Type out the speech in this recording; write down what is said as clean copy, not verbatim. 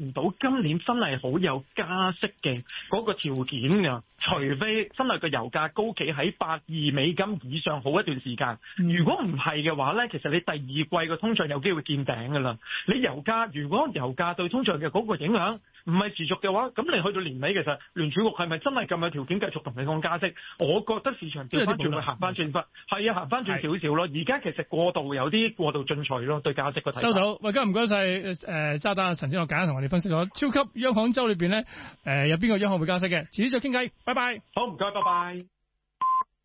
唔到今年真係好有加息嘅嗰個條件㗎，除非真係個油價高企喺$82以上好一段時間。如果唔係嘅話咧，其實你第二季嘅通脹有機會見頂㗎啦。你油價如果油價對通脹嘅嗰個影響唔係持續嘅話，咁你去到年尾其實聯儲局係咪真係咁有條件繼續同你講加息？我覺得市場調翻轉會行翻轉翻，係啊，行翻轉少少咯。而家其實過度進取咯，對價值嘅睇法。 收到，喂，唔該晒渣打陳正犖簡單同我哋分析咗超級央行周裏邊咧，有邊個央行會加息嘅？遲啲再傾偈，拜拜。 好，唔該，拜拜。